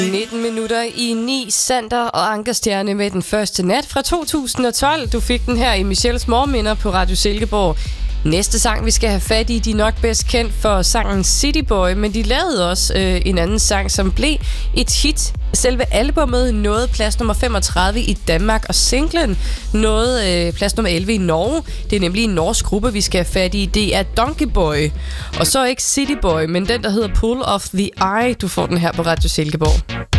19 minutter i 9, Sander og Ankerstjerne med den første nat fra 2012. Du fik den her i Michelles morgenminder på Radio Silkeborg. Næste sang, vi skal have fat i, de er nok bedst kendt for sangen City Boy, men de lavede også en anden sang, som blev et hit. Selve albummet nåede plads nummer 35 i Danmark, og singlen nåede plads nummer 11 i Norge. Det er nemlig en norsk gruppe, vi skal have fat i. Det er Donkey Boy, og så ikke City Boy, men den, der hedder Pull of the Eye. Du får den her på Radio Silkeborg.